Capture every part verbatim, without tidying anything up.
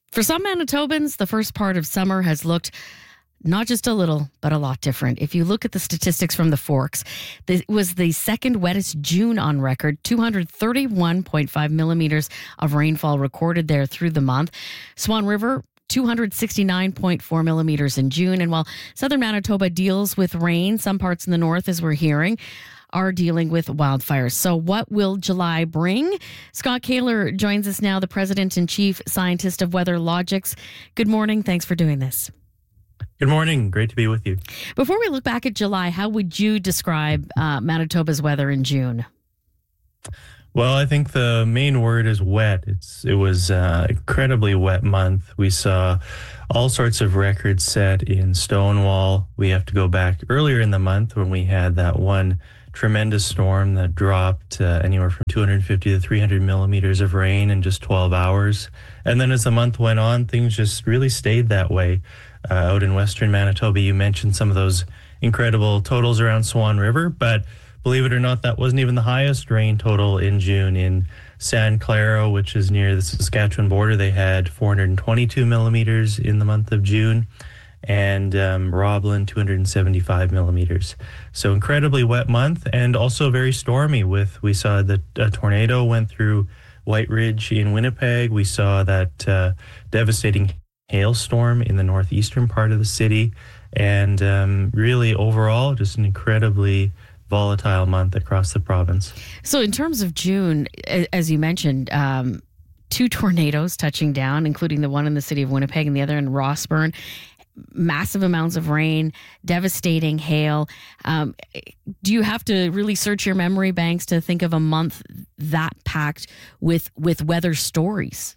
For some Manitobans, the first part of summer has looked not just a little, but a lot different. If you look at the statistics from the Forks, it was the second wettest June on record, two hundred thirty-one point five millimeters of rainfall recorded there through the month. Swan River, two hundred sixty-nine point four millimeters in June. And while southern Manitoba deals with rain, some parts in the north, as we're hearing, are dealing with wildfires. So what will July bring? Scott Kaler joins us now, the president and chief scientist of WeatherLogix. Good morning. Thanks for doing this. Good morning. Great to be with you. Before we look back at July, how would you describe uh, Manitoba's weather in June? Well, I think the main word is wet. It's It was an incredibly wet month. We saw all sorts of records set in Stonewall. We have to go back earlier in the month when we had that one tremendous storm that dropped uh, anywhere from two hundred fifty to three hundred millimeters of rain in just twelve hours. And then as the month went on, things just really stayed that way. Uh, out in western Manitoba, you mentioned some of those incredible totals around Swan River, but believe it or not, that wasn't even the highest rain total in June. In San Claro, which is near the Saskatchewan border, they had four hundred twenty-two millimeters in the month of June, and um, Roblin, two hundred seventy-five millimeters. So incredibly wet month, and also very stormy. With we saw that a tornado went through White Ridge in Winnipeg. We saw that uh, devastating hailstorm in the northeastern part of the city, and um, really overall just an incredibly volatile month across the province. So in terms of June, as you mentioned, um, two tornadoes touching down, including the one in the city of Winnipeg and the other in Rossburn, massive amounts of rain, devastating hail. Um, do you have to really search your memory banks to think of a month that packed with, with weather stories?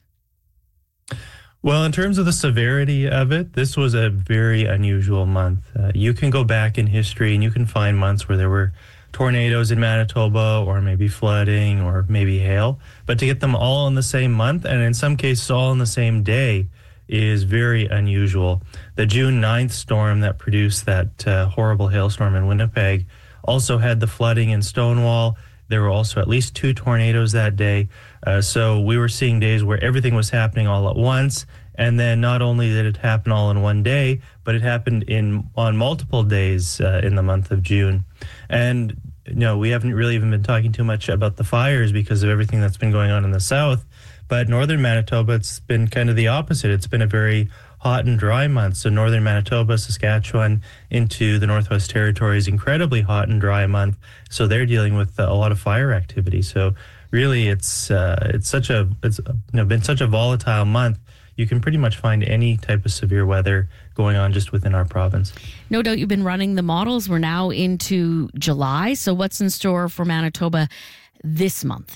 Well, in terms of the severity of it, this was a very unusual month. Uh, you can go back in history and you can find months where there were tornadoes in Manitoba, or maybe flooding, or maybe hail. But to get them all in the same month, and in some cases all in the same day, is very unusual. The June ninth storm that produced that uh, horrible hailstorm in Winnipeg also had the flooding in Stonewall. There were also at least two tornadoes that day. Uh, so we were seeing days where everything was happening all at once. And then not only did it happen all in one day, but it happened in on multiple days uh, in the month of June. And you know, we haven't really even been talking too much about the fires because of everything that's been going on in the south. But northern Manitoba, it's been kind of the opposite. It's been a very hot and dry month. So northern Manitoba, Saskatchewan, into the Northwest Territories, incredibly hot and dry month. So they're dealing with a lot of fire activity. So really, it's uh, it's such a it's you know been such a volatile month. You can pretty much find any type of severe weather going on just within our province. No doubt you've been running the models. We're now into July. So what's in store for Manitoba this month?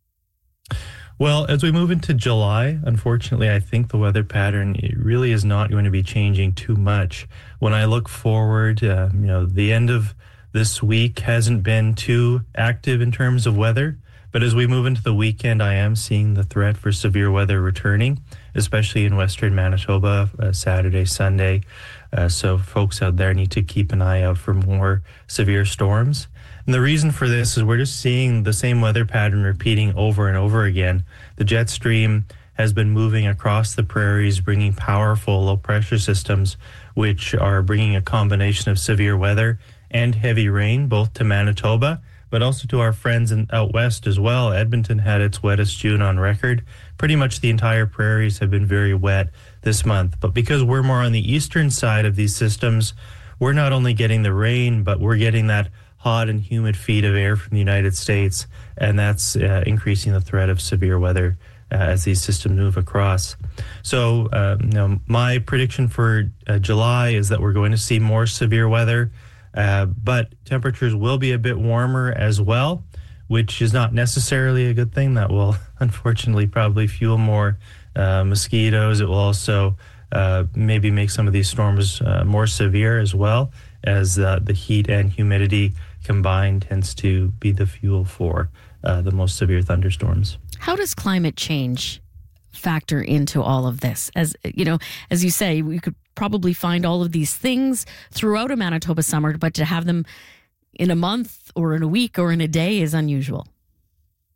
Well, as we move into July, unfortunately, I think the weather pattern it really is not going to be changing too much. When I look forward, uh, you know, the end of this week hasn't been too active in terms of weather. But as we move into the weekend, I am seeing the threat for severe weather returning, especially in western Manitoba, uh, Saturday, Sunday. Uh, so folks out there need to keep an eye out for more severe storms. And the reason for this is we're just seeing the same weather pattern repeating over and over again. The jet stream has been moving across the prairies, bringing powerful low-pressure systems, which are bringing a combination of severe weather and heavy rain, both to Manitoba, but also to our friends in, out west as well. Edmonton had its wettest June on record. Pretty much the entire prairies have been very wet this month. But because we're more on the eastern side of these systems, we're not only getting the rain, but we're getting that hot and humid feed of air from the United States, and that's uh, increasing the threat of severe weather uh, as these systems move across. So um, you know, my prediction for uh, July is that we're going to see more severe weather. Uh, but temperatures will be a bit warmer as well, which is not necessarily a good thing. That will unfortunately probably fuel more uh, mosquitoes. It will also uh, maybe make some of these storms uh, more severe as well, as uh, the heat and humidity combined tends to be the fuel for uh, the most severe thunderstorms. How does climate change factor into all of this? As you know, as you say, we could probably find all of these things throughout a Manitoba summer, but to have them in a month or in a week or in a day is unusual.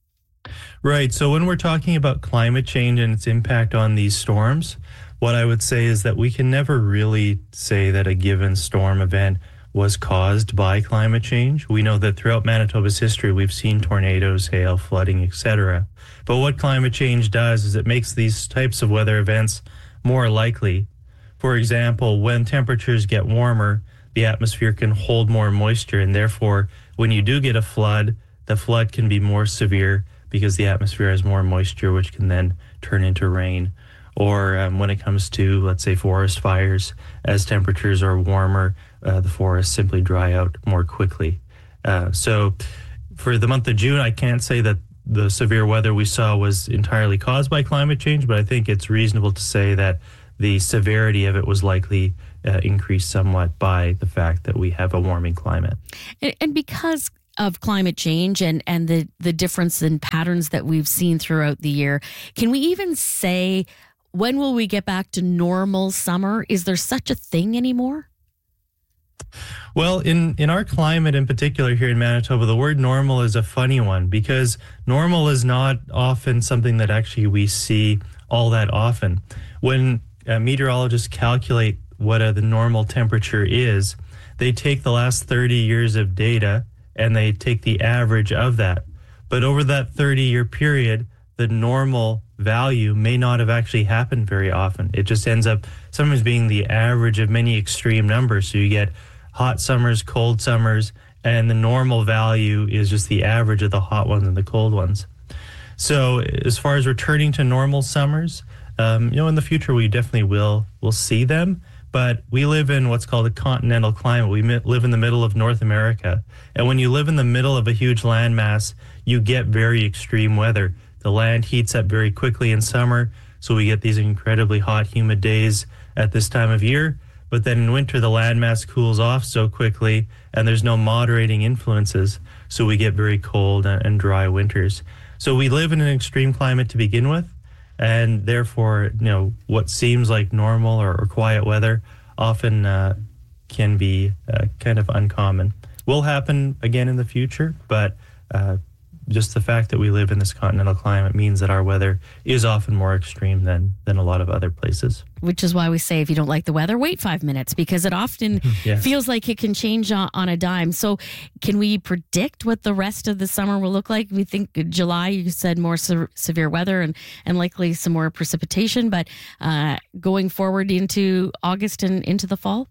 Right. So when we're talking about climate change and its impact on these storms, what I would say is that we can never really say that a given storm event was caused by climate change. We know that throughout Manitoba's history, we've seen tornadoes, hail, flooding, et cetera. But what climate change does is it makes these types of weather events more likely. For example, when temperatures get warmer, the atmosphere can hold more moisture, and therefore, when you do get a flood, the flood can be more severe because the atmosphere has more moisture, which can then turn into rain. Or um, when it comes to, let's say, forest fires, as temperatures are warmer, uh, the forests simply dry out more quickly. Uh, so for the month of June, I can't say that the severe weather we saw was entirely caused by climate change, but I think it's reasonable to say that the severity of it was likely uh, increased somewhat by the fact that we have a warming climate. And, and because of climate change and, and the, the difference in patterns that we've seen throughout the year, can we even say, when will we get back to normal summer? Is there such a thing anymore? Well, in, in our climate in particular here in Manitoba, the word normal is a funny one because normal is not often something that actually we see all that often. When uh, meteorologists calculate what uh, the normal temperature is, they take the last thirty years of data and they take the average of that. But over that thirty-year period, the normal value may not have actually happened very often. It just ends up sometimes being the average of many extreme numbers. So you get hot summers, cold summers, and the normal value is just the average of the hot ones and the cold ones. So as far as returning to normal summers, um, you know, in the future we definitely will will see them. But we live in what's called a continental climate. We live in the middle of North America. And when you live in the middle of a huge landmass, you get very extreme weather. The land heats up very quickly in summer, so we get these incredibly hot, humid days at this time of year. But then in winter, the landmass cools off so quickly, and there's no moderating influences, so we get very cold and dry winters. So we live in an extreme climate to begin with, and therefore, you know, what seems like normal or, or quiet weather often uh, can be uh, kind of uncommon. Will happen again in the future, but uh, just the fact that we live in this continental climate means that our weather is often more extreme than than a lot of other places. Which is why we say if you don't like the weather, wait five minutes, because it often yes. feels like it can change on, on a dime. So can we predict what the rest of the summer will look like? We think July, you said more se- severe weather and, and likely some more precipitation, but uh, going forward into August and into the fall?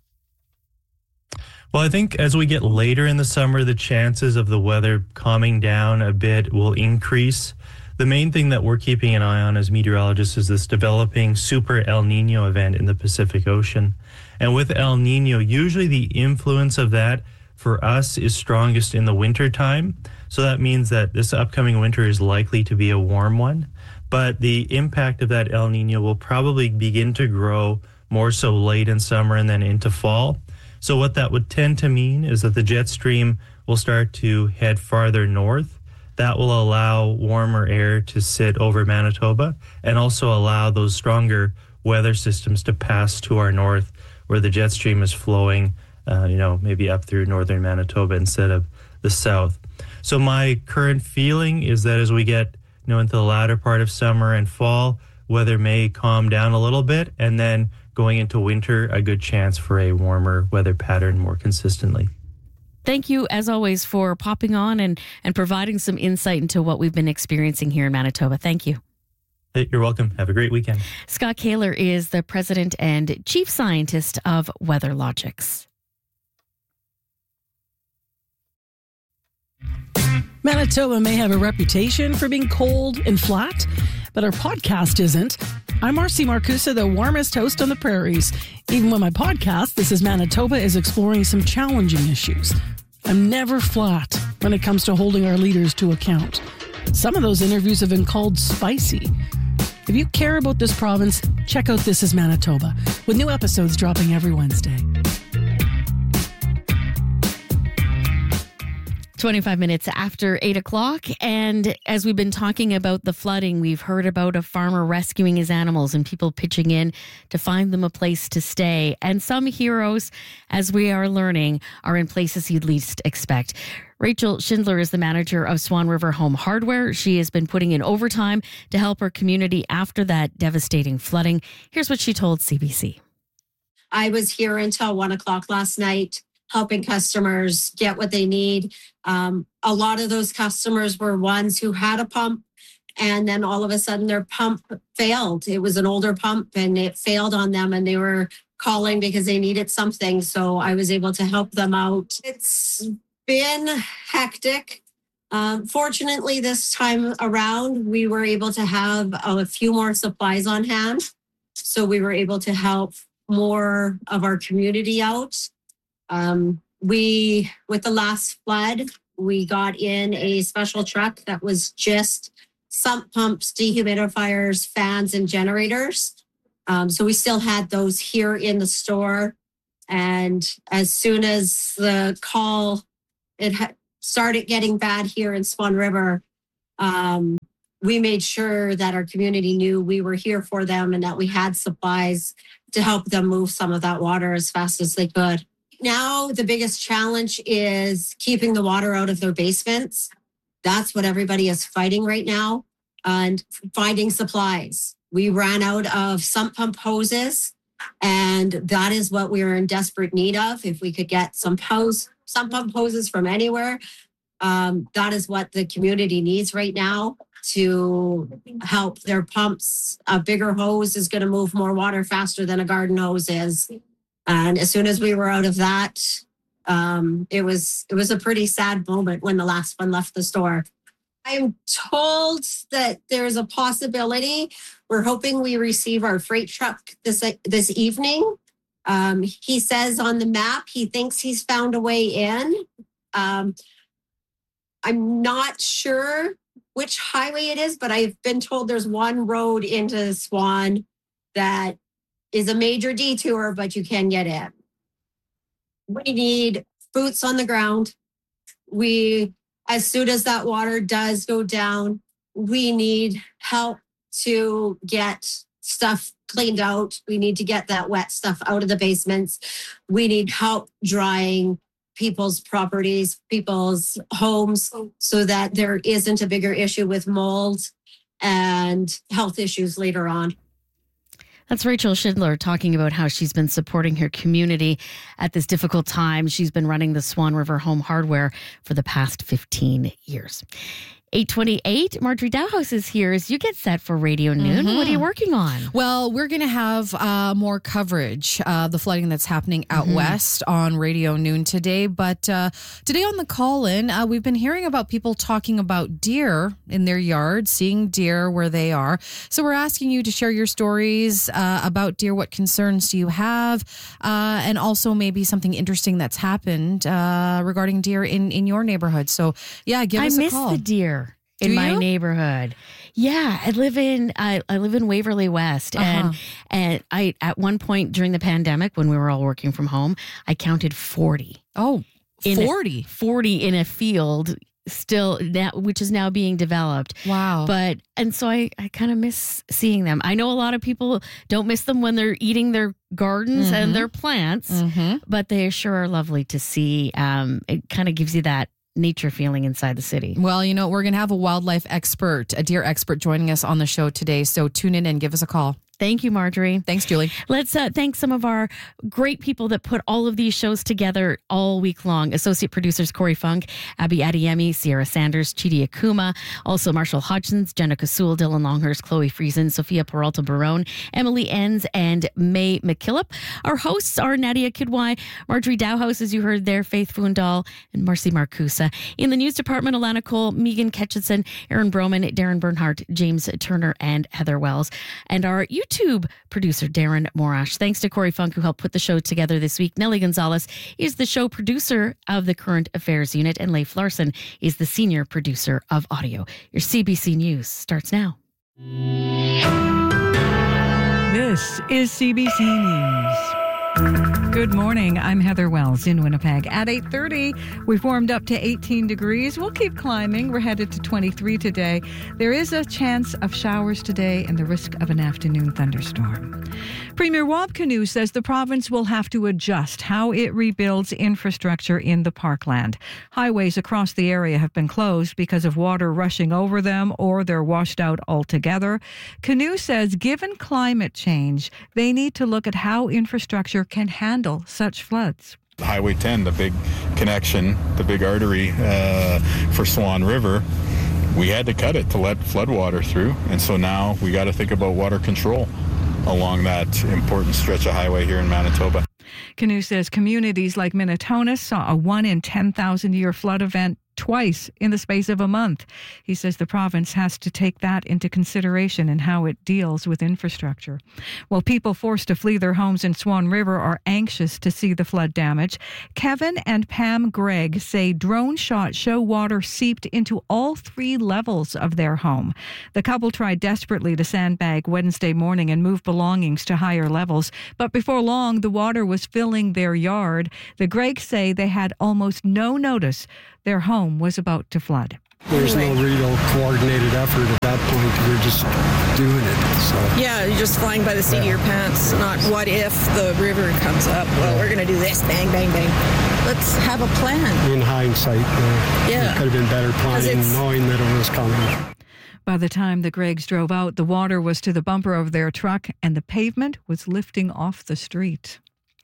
Well, I think as we get later in the summer, the chances of the weather calming down a bit will increase. The main thing that we're keeping an eye on as meteorologists is this developing super El Nino event in the Pacific Ocean. And with El Nino, usually the influence of that for us is strongest in the winter time. So that means that this upcoming winter is likely to be a warm one. But the impact of that El Nino will probably begin to grow more so late in summer and then into fall. So what that would tend to mean is that the jet stream will start to head farther north. That will allow warmer air to sit over Manitoba and also allow those stronger weather systems to pass to our north where the jet stream is flowing, uh, you know, maybe up through northern Manitoba instead of the south. So my current feeling is that as we get, you know, into the latter part of summer and fall, weather may calm down a little bit, and then going into winter, a good chance for a warmer weather pattern more consistently. Thank you, as always, for popping on and, and providing some insight into what we've been experiencing here in Manitoba. Thank you. Hey, you're welcome. Have a great weekend. Scott Kaler is the president and chief scientist of WeatherLogics. Manitoba may have a reputation for being cold and flat, but our podcast isn't. I'm Marcy Marcusa, the warmest host on the prairies. Even when my podcast, This is Manitoba, is exploring some challenging issues. I'm never flat when it comes to holding our leaders to account. Some of those interviews have been called spicy. If you care about this province, check out This is Manitoba, with new episodes dropping every Wednesday. twenty-five minutes after eight o'clock. And as we've been talking about the flooding, we've heard about a farmer rescuing his animals and people pitching in to find them a place to stay. And some heroes, as we are learning, are in places you'd least expect. Rachel Schindler is the manager of Swan River Home Hardware. She has been putting in overtime to help her community after that devastating flooding. Here's what she told C B C. I was here until one o'clock last night, helping customers get what they need. Um, a lot of those customers were ones who had a pump, and then all of a sudden their pump failed. It was an older pump and it failed on them, and they were calling because they needed something. So I was able to help them out. It's been hectic. Um, fortunately, this time around, we were able to have a few more supplies on hand. So we were able to help more of our community out. Um, we, with the last flood, we got in a special truck that was just sump pumps, dehumidifiers, fans, and generators. Um, so we still had those here in the store. And as soon as the call, it ha- started getting bad here in Swan River, um, we made sure that our community knew we were here for them and that we had supplies to help them move some of that water as fast as they could. Now, the biggest challenge is keeping the water out of their basements. That's what everybody is fighting right now, and finding supplies. We ran out of sump pump hoses, and that is what we were in desperate need of. If we could get some hose, sump pump hoses from anywhere, um, that is what the community needs right now to help their pumps. A bigger hose is going to move more water faster than a garden hose is. And as soon as we were out of that, um, it was it was a pretty sad moment when the last one left the store. I'm told that there's a possibility. We're hoping we receive our freight truck this this evening. Um, he says on the map he thinks he's found a way in. Um, I'm not sure which highway it is, but I've been told there's one road into Swan that is a major detour, but you can get in. We need boots on the ground. We, as soon as that water does go down, we need help to get stuff cleaned out. We need to get that wet stuff out of the basements. We need help drying people's properties, people's homes, so that there isn't a bigger issue with mold and health issues later on. That's Rachel Schindler talking about how she's been supporting her community at this difficult time. She's been running the Swan River Home Hardware for the past fifteen years. eight twenty-eight, Marjorie Dowhouse is here as you get set for Radio Noon. Mm-hmm. What are you working on? Well, we're going to have uh, more coverage of the flooding that's happening out mm-hmm. west on Radio Noon today. But uh, today on the call-in, uh, we've been hearing about people talking about deer in their yard, seeing deer where they are. So we're asking you to share your stories uh, about deer. What concerns do you have? Uh, and also maybe something interesting that's happened uh, regarding deer in, in your neighborhood. So, yeah, give I us a miss call. the deer. In Do my you? neighborhood. Yeah, I live in I, I live in Waverly West. Uh-huh. And and I at one point during the pandemic when we were all working from home, I counted forty. Oh, in forty. A, forty in a field still now, which is now being developed. Wow. But and so I, I kind of miss seeing them. I know a lot of people don't miss them when they're eating their gardens Mm-hmm. and their plants, Mm-hmm. but they sure are lovely to see. Um, it kind of gives you that nature feeling inside the city. Well, you know, we're going to have a wildlife expert, a deer expert joining us on the show today. So tune in and give us a call. Thank you, Marjorie. Thanks, Julie. Let's uh, thank some of our great people that put all of these shows together all week long. Associate producers Corey Funk, Abby Adeyemi, Sierra Sanders, Chidi Akuma, also Marshall Hodgins, Jenica Sewell, Dylan Longhurst, Chloe Friesen, Sophia Peralta Barone, Emily Enns, and May McKillop. Our hosts are Nadia Kidwai, Marjorie Dowhouse, as you heard there, Faith Fundal, and Marcy Marcusa. In the news department, Alana Cole, Megan Ketchison, Aaron Broman, Darren Bernhardt, James Turner, and Heather Wells. And our YouTube producer, Darren Morash. Thanks to Corey Funk, who helped put the show together this week. Nellie Gonzalez is the show producer of the Current Affairs Unit, and Leif Larson is the senior producer of audio. Your C B C News starts now. This is C B C News. Good morning. I'm Heather Wells in Winnipeg. At eight thirty, we've warmed up to eighteen degrees. We'll keep climbing. We're headed to twenty-three today. There is a chance of showers today and the risk of an afternoon thunderstorm. Premier Wab Kinew says the province will have to adjust how it rebuilds infrastructure in the parkland. Highways across the area have been closed because of water rushing over them or they're washed out altogether. Kinew says given climate change, they need to look at how infrastructure can handle such floods. Highway ten, the big connection, the big artery uh, for Swan River, we had to cut it to let floodwater through. And so now we got to think about water control along that important stretch of highway here in Manitoba. Kinew says communities like Minnetonka saw a one in ten thousand year flood event twice in the space of a month. He says the province has to take that into consideration in how it deals with infrastructure. Well, people forced to flee their homes in Swan River are anxious to see the flood damage. Kevin and Pam Gregg say drone shots show water seeped into all three levels of their home. The couple tried desperately to sandbag Wednesday morning and move belongings to higher levels, but before long, the water was filling their yard. The Greggs say they had almost no notice their home was about to flood. There's no real coordinated effort at that point. We're just doing it. So yeah, you're just flying by the seat of your pants. Not what if the river comes up. Well, we're going to do this. Bang, bang, bang. Let's have a plan. In hindsight, uh, yeah. it could have been better planning, knowing that it was coming. By the time the Greggs drove out, the water was to the bumper of their truck and the pavement was lifting off the street.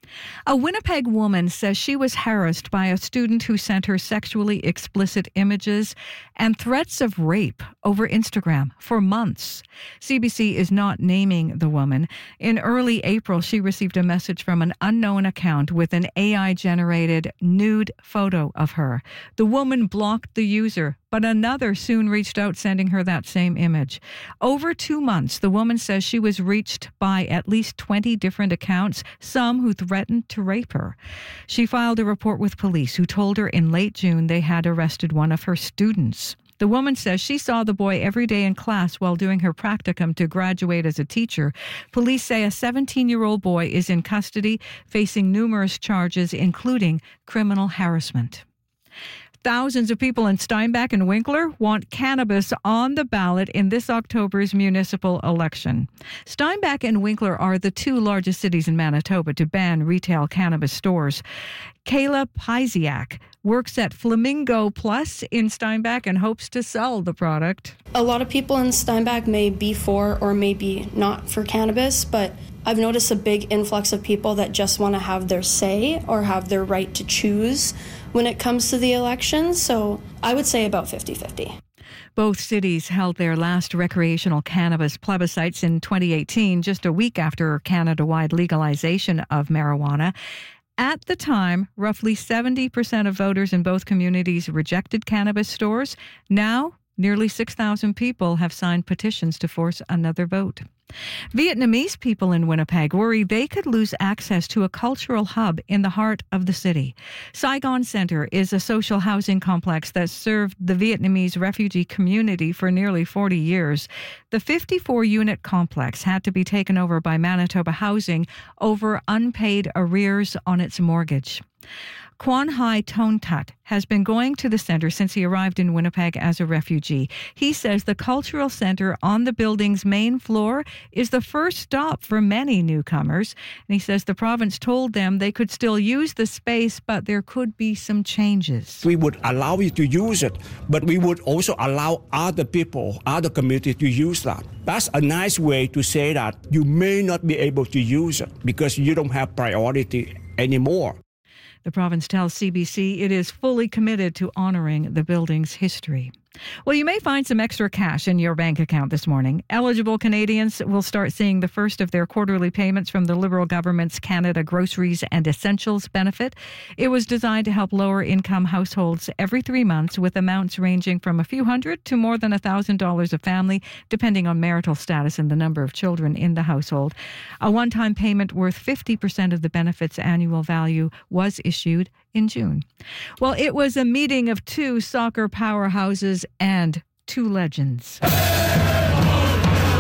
A Winnipeg woman says she was harassed by a student who sent her sexually explicit images and threats of rape over Instagram for months. C B C is not naming the woman. In early April, she received a message from an unknown account with an A I-generated nude photo of her. The woman blocked the user, but another soon reached out sending her that same image. Over two months, the woman says she was reached by at least twenty different accounts, some who threatened to rape her. She filed a report with police, who told her in late June they had arrested one of her students. The woman says she saw the boy every day in class while doing her practicum to graduate as a teacher. Police say a seventeen-year-old boy is in custody, facing numerous charges, including criminal harassment. Thousands of people in Steinbach and Winkler want cannabis on the ballot in this October's municipal election. Steinbach and Winkler are the two largest cities in Manitoba to ban retail cannabis stores. Kayla Pysiak works at Flamingo Plus in Steinbach and hopes to sell the product. A lot of people in Steinbach may be for or maybe not for cannabis, but I've noticed a big influx of people that just want to have their say or have their right to choose when it comes to the election. So I would say about fifty-fifty. Both cities held their last recreational cannabis plebiscites in twenty eighteen, just a week after Canada-wide legalization of marijuana. At the time, roughly seventy percent of voters in both communities rejected cannabis stores. Now, nearly six thousand people have signed petitions to force another vote. Vietnamese people in Winnipeg worry they could lose access to a cultural hub in the heart of the city. Saigon Centre is a social housing complex that served the Vietnamese refugee community for nearly forty years. The fifty-four unit complex had to be taken over by Manitoba Housing over unpaid arrears on its mortgage. Quan Hai Ton Tut has been going to the centre since he arrived in Winnipeg as a refugee. He says the cultural centre on the building's main floor is the first stop for many newcomers. And he says the province told them they could still use the space, but there could be some changes. We would allow you to use it, but we would also allow other people, other communities to use that. That's a nice way to say that you may not be able to use it because you don't have priority anymore. The province tells C B C it is fully committed to honoring the building's history. Well, you may find some extra cash in your bank account this morning. Eligible Canadians will start seeing the first of their quarterly payments from the Liberal government's Canada Groceries and Essentials benefit. It was designed to help lower-income households every three months with amounts ranging from a few hundred to more than one thousand dollars a family, depending on marital status and the number of children in the household. A one-time payment worth fifty percent of the benefit's annual value was issued in June. Well, it was a meeting of two soccer powerhouses and two legends.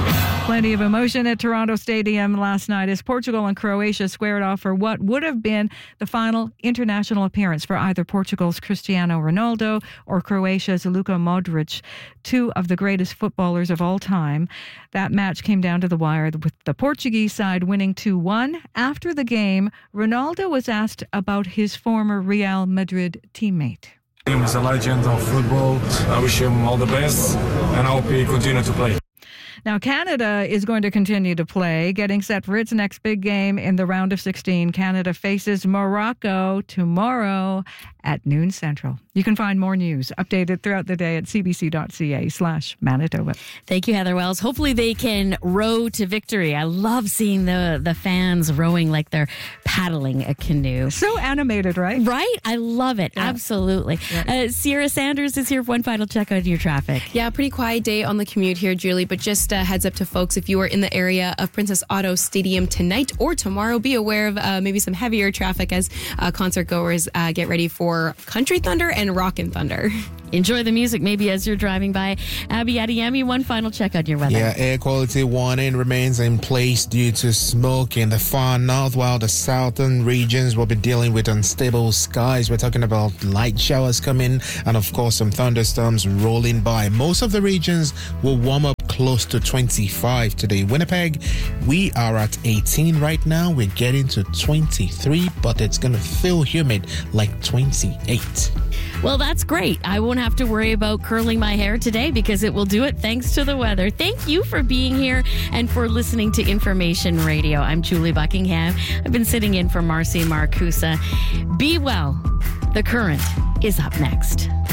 Plenty of emotion at Toronto Stadium last night as Portugal and Croatia squared off for what would have been the final international appearance for either Portugal's Cristiano Ronaldo or Croatia's Luka Modric, two of the greatest footballers of all time. That match came down to the wire with the Portuguese side winning two one. After the game, Ronaldo was asked about his former Real Madrid teammate. He's a legend of football. I wish him all the best and I hope he continue to play. Now, Canada is going to continue to play, getting set for its next big game in the round of sixteen. Canada faces Morocco tomorrow at noon Central. You can find more news updated throughout the day at cbc.ca slash Manitoba. Thank you, Heather Wells. Hopefully they can row to victory. I love seeing the, the fans rowing like they're paddling a canoe. So animated, right? Right? I love it. Yeah. Absolutely. Yeah. Uh, Sierra Sanders is here for one final check on your traffic. Yeah, pretty quiet day on the commute here, Julie, but just a heads up to folks, if you are in the area of Princess Auto Stadium tonight or tomorrow, be aware of uh, maybe some heavier traffic as uh, concert goers uh, get ready for Country Thunder and Rockin' Thunder. Enjoy the music maybe as you're driving by. Abby Adiyemi, one final check on your weather. Yeah, air quality warning remains in place due to smoke in the far north, while the southern regions will be dealing with unstable skies. We're talking about light showers coming and, of course, some thunderstorms rolling by. Most of the regions will warm up close to twenty-five today. Winnipeg, we are at eighteen right now. We're getting to twenty-three, but it's going to feel humid like twenty-eight. Well, that's great. I won't have to worry about curling my hair today because it will do it thanks to the weather. Thank you for being here and for listening to Information Radio. I'm Julie Buckingham. I've been sitting in for Marcy Marcusa. Be well. The Current is up next.